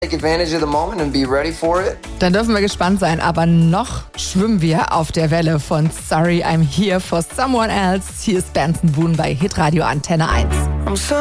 Take advantage of the moment and be ready for it. Dann dürfen wir gespannt sein, aber noch schwimmen wir auf der Welle von Sorry I'm Here for Someone Else. Hier ist Benson Boone bei Hitradio Antenne 1.